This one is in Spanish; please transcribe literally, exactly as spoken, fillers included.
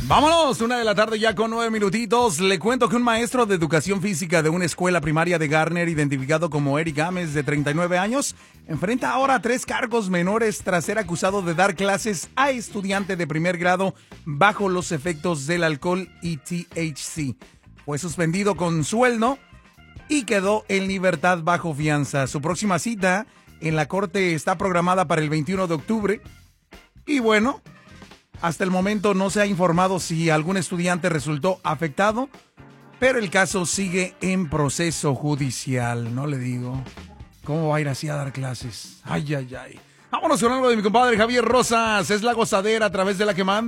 Vámonos, una de la tarde ya con nueve minutitos. Le cuento que un maestro de educación física de una escuela primaria de Garner, identificado como Eric Ames, de treinta y nueve años, enfrenta ahora tres cargos menores tras ser acusado de dar clases a estudiante de primer grado bajo los efectos del alcohol y T H C. Fue suspendido con sueldo y quedó en libertad bajo fianza. Su próxima cita en la corte está programada para el veintiuno de octubre. Y bueno, hasta el momento no se ha informado si algún estudiante resultó afectado, pero el caso sigue en proceso judicial. No le digo cómo va a ir así a dar clases. Ay, ay, ay. Vámonos con algo de mi compadre Javier Rosas. Es La Gozadera a través de La Que Manda.